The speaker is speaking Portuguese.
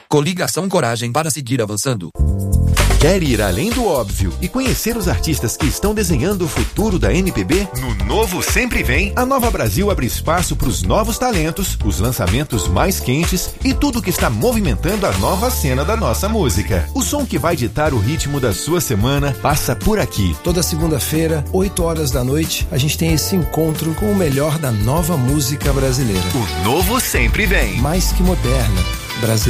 Coligação Coragem para seguir avançando. Quer ir além do óbvio e conhecer os artistas que estão desenhando o futuro da MPB? No Novo Sempre Vem, a Nova Brasil abre espaço para os novos talentos, os lançamentos mais quentes e tudo que está movimentando a nova cena da nossa música. O som que vai ditar o ritmo da sua semana passa por aqui. Toda segunda-feira, 8 horas da noite, a gente tem esse encontro com o melhor da nova música brasileira. O Novo Sempre Vem. Mais que moderna, brasileira.